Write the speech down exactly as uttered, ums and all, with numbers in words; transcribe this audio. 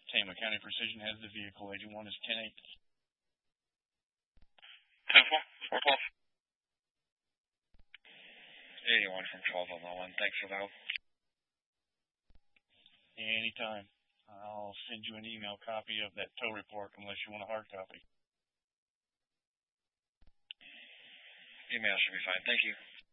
Tama County Precision has the vehicle. Agent one is ten eight. ten four, four twelve. eighty-one from twelve on that one. Thanks for the help. Anytime. I'll send you an email copy of that tow report unless you want a hard copy. Email should be fine. Thank you.